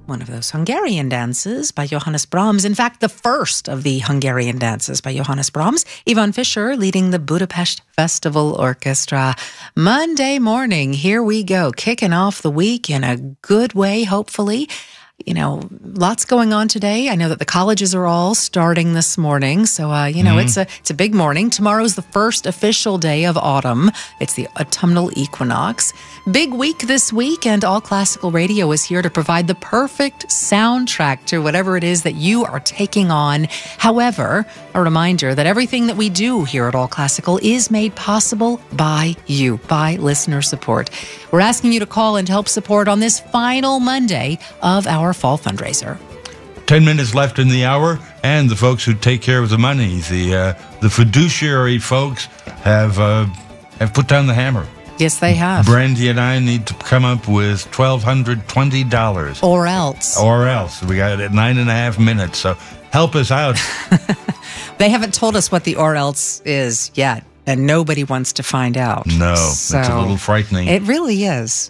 one of those Hungarian dances by Johannes Brahms. In fact, the first of the Hungarian dances by Johannes Brahms. Ivan Fischer leading the Budapest Festival Orchestra. Monday morning, here we go, kicking off the week in a good way, hopefully. You know, lots going on today. I know that the colleges are all starting this morning. So, it's a big morning. Tomorrow's the first official day of autumn. It's the autumnal equinox. Big week this week, and All Classical Radio is here to provide the perfect soundtrack to whatever it is that you are taking on. However, a reminder that everything that we do here at All Classical is made possible by you, by listener support. We're asking you to call and help support on this final Monday of our fall fundraiser. 10 minutes left in the hour, and the folks who take care of the money, the fiduciary folks, have put down the hammer. Yes, they have. Brandy and I need to come up with $1,220. Or else. We got it at 9.5 minutes, so help us out. They haven't told us what the or else is yet, and nobody wants to find out. No, so it's a little frightening. It really is.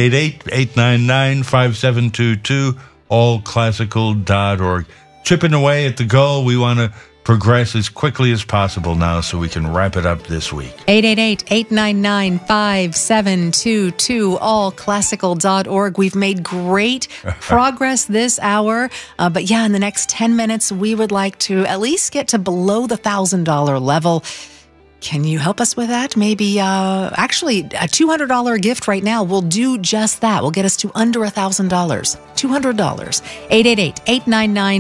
888-899-5722, allclassical.org. Chipping away at the goal. We want to progress as quickly as possible now so we can wrap it up this week. 888-899-5722, allclassical.org. We've made great progress this hour. But yeah, in the next 10 minutes, we would like to at least get to below the $1,000 level. Can you help us with that? Maybe, actually, a $200 gift right now will do just that. Will get us to under $1,000. $200.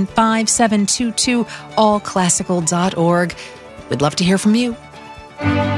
888-899-5722, allclassical.org. We'd love to hear from you.